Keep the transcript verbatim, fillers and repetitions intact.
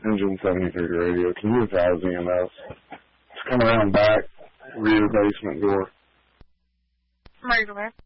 Engine seventy-three to radio. Can you advise E M S? It's come around back, rear basement door. Ready to wear.